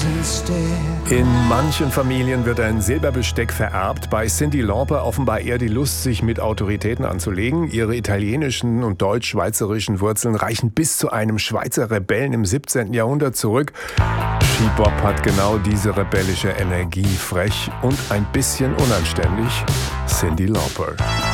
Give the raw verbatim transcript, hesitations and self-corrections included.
In manchen Familien wird ein Silberbesteck vererbt. Bei Cyndi Lauper offenbar eher die Lust, sich mit Autoritäten anzulegen. Ihre italienischen und deutsch-schweizerischen Wurzeln reichen bis zu einem Schweizer Rebellen im siebzehnten Jahrhundert zurück. She-Bop hat genau diese rebellische Energie, frech und ein bisschen unanständig. Cyndi Lauper.